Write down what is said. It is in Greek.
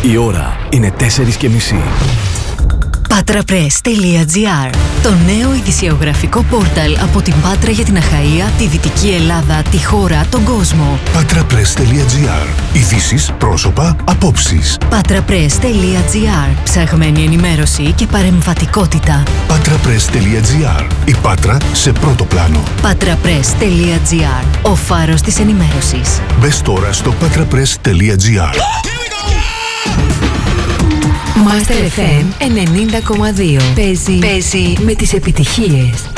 Η ώρα είναι 4:30. Patrapress.gr, το νέο ειδησιογραφικό πόρταλ από την Πάτρα για την Αχαΐα, τη Δυτική Ελλάδα, τη χώρα, τον κόσμο. Patrapress.gr. Ειδήσεις, πρόσωπα, απόψεις. Patrapress.gr. Ψαγμένη ενημέρωση και παρεμβατικότητα. Patrapress.gr. Η Πάτρα σε πρώτο πλάνο. Patrapress.gr. Ο φάρος της ενημέρωσης. Μπες τώρα στο Patrapress.gr. Master FM 90,2. Παίζει με τις επιτυχίες.